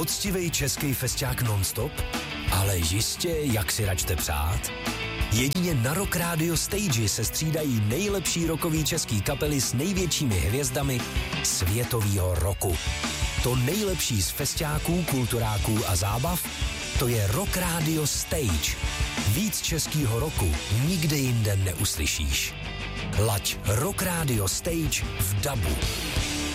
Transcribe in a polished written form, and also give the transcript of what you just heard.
poctivý český festiák non-stop? Ale jistě, jak si račte přát? Jedině na Rock Radio Stage se střídají nejlepší rockový český kapely s největšími hvězdami světového roku. To nejlepší z festiáků, kulturáků a zábav, to je Rock Radio Stage. Víc českýho roku nikde jinde neuslyšíš. Laď Rock Radio Stage v dabu.